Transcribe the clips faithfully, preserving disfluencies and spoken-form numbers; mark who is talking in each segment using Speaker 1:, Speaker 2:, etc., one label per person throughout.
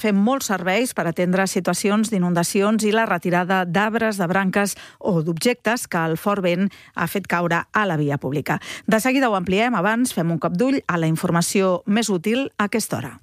Speaker 1: fer molts serveis per atendre situacions d'inundacions i la retirada d'arbres, de branques o d'objectes que el fort vent ha fet caure a la via pública. De seguida ho ampliem, abans fem un cop d'ull a la informació més útil a aquesta hora.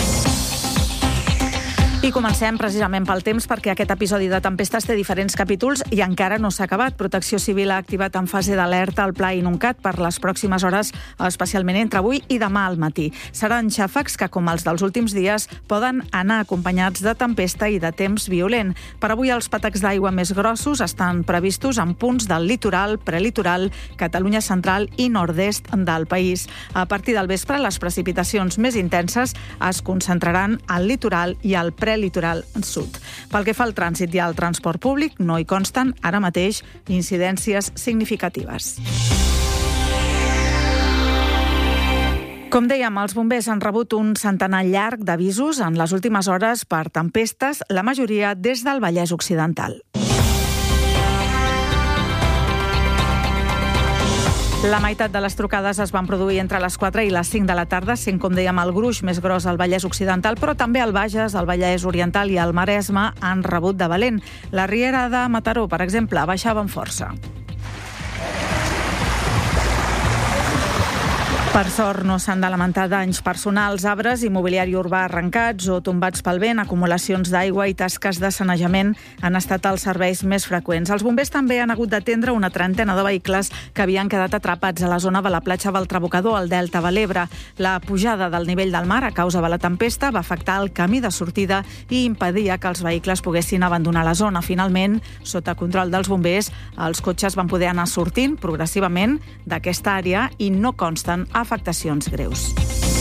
Speaker 1: I comencem precisament pel temps, perquè aquest episodi de tempestes té diferents capítols i encara no s'ha acabat. Protecció Civil ha activat en fase d'alerta el pla Inuncat per les pròximes hores, especialment entre avui i demà al matí. Seran xàfecs que, com els dels últims dies, poden anar acompanyats de tempesta i de temps violent. Per avui els patacs d'aigua més grossos estan previstos en punts del litoral, prelitoral, Catalunya central i nord-est del país. A partir del vespre, les precipitacions més intenses es concentraran al litoral i al prelitoral litoral sud. Pel que fa al trànsit i al transport públic, no hi consten ara mateix incidències significatives. Com dèiem, els bombers han rebut un centenar llarg d'avisos en les últimes hores per tempestes, la majoria des del Vallès Occidental. La meitat de les trucades es van produir entre les quatre i les cinc de la tarda, sent, com dèiem, el gruix més gros al Vallès Occidental, però també el Bages, el Vallès Oriental i el Maresme han rebut de valent. La Riera de Mataró, per exemple, baixava amb força. Per sort, no s'han de lamentar danys personals, arbres i mobiliari urbà arrencats o tombats pel vent. Acumulacions d'aigua i tasques de sanejament han estat els serveis més freqüents. Els bombers també han hagut d'atendre una trentena de vehicles que havien quedat atrapats a la zona de la platja del Trabocador, al Delta de l'Ebre. La pujada del nivell del mar a causa de la tempesta va afectar el camí de sortida i impedia que els vehicles poguessin abandonar la zona. Finalment, sota control dels bombers, els cotxes van poder anar sortint progressivament d'aquesta àrea i no consten afectacions greus.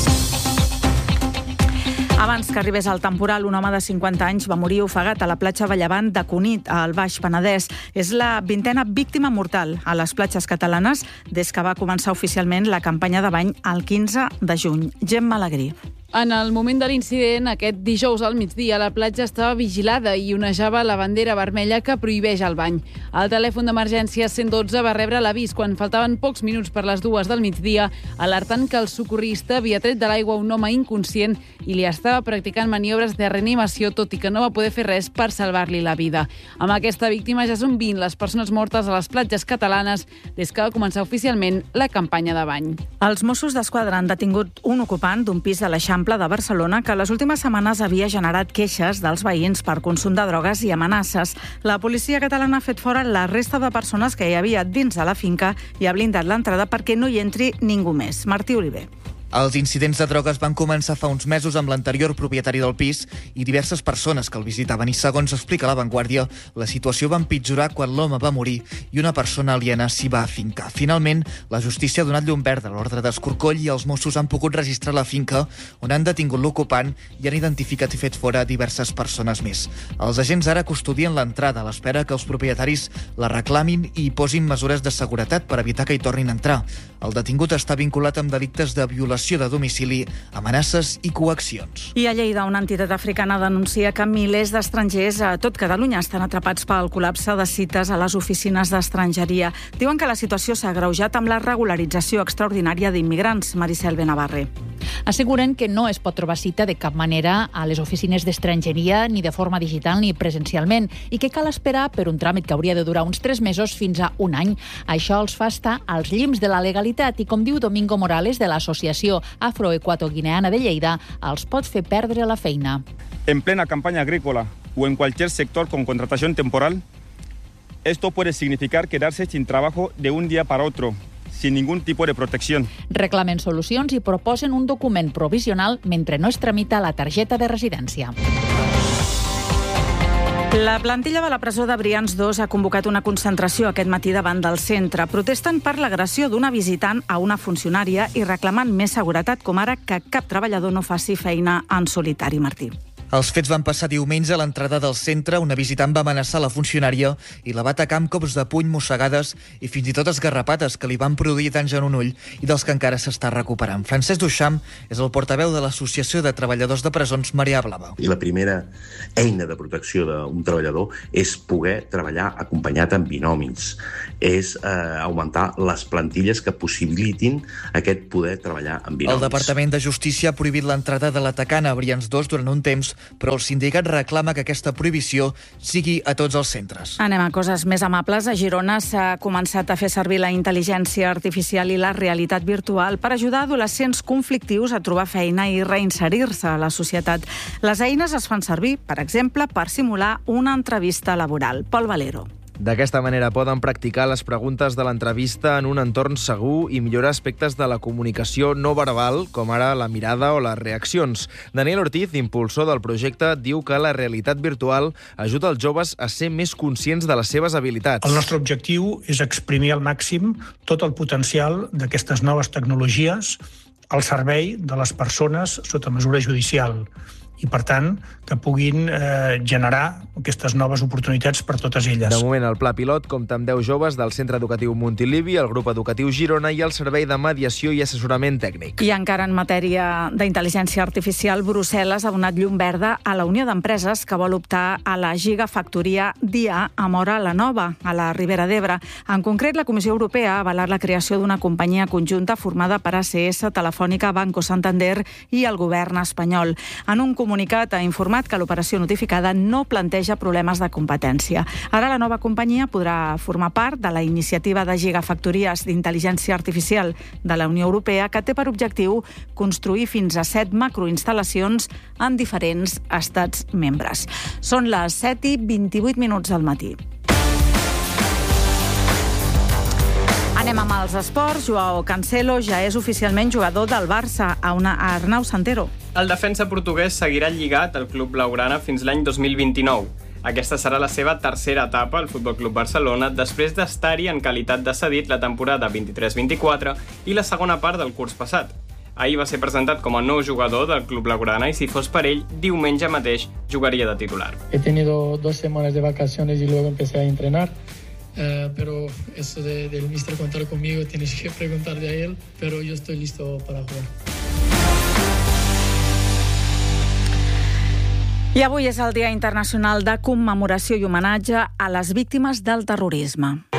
Speaker 1: Abans que arribés el temporal, un home de cinquanta anys va morir ofegat a la platja Vallabant de Cunit, al Baix Penedès. És la vintena víctima mortal a les platges catalanes des que va començar oficialment la campanya de bany el quinze de juny. Gemma Alegrí.
Speaker 2: En el moment de l'incident, aquest dijous al migdia, la platja estava vigilada i onejava la bandera vermella que prohibeix el bany. El telèfon d'emergència cent dotze va rebre l'avís quan faltaven pocs minuts per les dues del migdia, alertant que el socorrista havia tret de l'aigua un home inconscient i li estava practicant maniobres de reanimació, tot i que no va poder fer res per salvar-li la vida. Amb aquesta víctima ja són vint les persones mortes a les platges catalanes des que va començar oficialment la campanya de bany.
Speaker 1: Els Mossos d'Esquadra han detingut un ocupant d'un pis de l'Eixample de Barcelona que les últimes setmanes havia generat queixes dels veïns per consum de drogues i amenaces. La policia catalana ha fet fora la resta de persones que hi havia dins de la finca i ha blindat l'entrada perquè no hi entri ningú més. Martí Oliver.
Speaker 3: Els incidents de drogues van començar fa uns mesos amb l'anterior propietari del pis i diverses persones que el visitaven. I segons explica La Vanguardia, la situació va empitjorar quan l'home va morir i una persona aliena s'hi va afincar. Finalment, la justícia ha donat llum verda a l'ordre d'escorcoll i els Mossos han pogut registrar la finca on han detingut l'ocupant i han identificat i fet fora diverses persones més. Els agents ara custodien l'entrada a l'espera que els propietaris la reclamin i posin mesures de seguretat per evitar que hi tornin a entrar. El detingut està vinculat amb delictes de violació de domicili, amenaces i coaccions.
Speaker 1: I a Lleida, una entitat africana denuncia que milers d'estrangers a tot Catalunya estan atrapats pel col·lapse de cites a les oficines d'estrangeria. Diuen que la situació s'ha agreujat amb la regularització extraordinària d'immigrants. Maricel Benavarre.
Speaker 4: Asseguren que no es pot trobar cita de cap manera a les oficines d'estrangeria, ni de forma digital ni presencialment, i que cal esperar per un tràmit que hauria de durar uns tres mesos fins a un any. Això els fa estar als llims de la legalitat i, com diu Domingo Morales de l'Associació Afroequatoguineana de Lleida, els pot fer perdre la feina.
Speaker 5: En plena campaña agrícola o en cualquier sector con contratación temporal, esto puede significar quedarse sin trabajo de un día para otro, sin ningún tipo de protección.
Speaker 4: Reclamen solucions i proposen un document provisional mentre no es tramita la targeta de residència.
Speaker 1: La plantilla de la presó de Brians dos ha convocat una concentració aquest matí davant del centre. Protesten per l'agressió d'una visitant a una funcionària i reclamant més seguretat, com ara que cap treballador no faci feina en solitari, Martí.
Speaker 3: Els fets van passar diumenge a l'entrada del centre. Una visitant va amenaçar la funcionària i la va atacar amb cops de puny, mossegades i fins i tot esgarrapades que li van produir danys en un ull i dels que encara s'està recuperant. Francesc Duchamp és el portaveu de l'Associació de Treballadors de Presons Marea Blava.
Speaker 6: I la primera eina de protecció d'un treballador és poder treballar acompanyat amb binomis, és eh, augmentar les plantilles que possibilitin aquest poder treballar amb binomis.
Speaker 3: El Departament de Justícia ha prohibit l'entrada de l'atacant a Brians dos durant un temps però el sindicat reclama que aquesta prohibició sigui a tots els centres.
Speaker 1: Anem a coses més amables. A Girona s'ha començat a fer servir la intel·ligència artificial i la realitat virtual per ajudar adolescents conflictius a trobar feina i reinserir-se a la societat. Les eines es fan servir, per exemple, per simular una entrevista laboral. Pol Valero.
Speaker 7: D'aquesta manera poden practicar les preguntes de l'entrevista en un entorn segur i millorar aspectes de la comunicació no verbal, com ara la mirada o les reaccions. Daniel Ortiz, impulsor del projecte, diu que la realitat virtual ajuda els joves a ser més conscients de les seves habilitats.
Speaker 8: El nostre objectiu és exprimir al màxim tot el potencial d'aquestes noves tecnologies al servei de les persones sota mesura judicial i, per tant, que puguin eh, generar aquestes noves oportunitats per totes elles.
Speaker 7: De moment, el pla pilot compta amb deu joves del Centre Educatiu Montilivi, el Grup Educatiu Girona i el Servei de Mediació i Assessorament Tècnic.
Speaker 1: I encara en matèria d'intel·ligència artificial, Brussel·les ha donat llum verda a la Unió d'Empreses que vol optar a la gigafactoria d'I A a Móra la Nova, a la Ribera d'Ebre. En concret, la Comissió Europea ha avalat la creació d'una companyia conjunta formada per A C S, Telefònica, Banco Santander i el govern espanyol. En un comunicat ha informat que l'operació notificada no planteja problemes de competència. Ara la nova companyia podrà formar part de la iniciativa de gigafactories d'intel·ligència artificial de la Unió Europea, que té per objectiu construir fins a set macroinstal·lacions en diferents estats membres. Són les set i vint-i-vuit minuts del matí. Anem amb els esports. Joao Cancelo ja és oficialment jugador del Barça. A una Arnau Santero.
Speaker 9: El defensa portuguès seguirà lligat al club blaugrana fins l'any dos mil vint-i-nou. Aquesta serà la seva tercera etapa al Futbol Club Barcelona després d'estar-hi en qualitat de cedit la temporada vint-i-tres vint-i-quatre i la segona part del curs passat. Ahir va ser presentat com a nou jugador del club blaugrana i si fos per ell, diumenge mateix jugaria de titular.
Speaker 10: He tenido dos semanas de vacaciones y luego empecé a entrenar. Uh, pero eso de, del míster contar conmigo tienes que preguntarle a él, pero yo estoy listo para jugar.
Speaker 1: I avui és el Dia Internacional de Commemoració i Homenatge a les víctimes del terrorisme.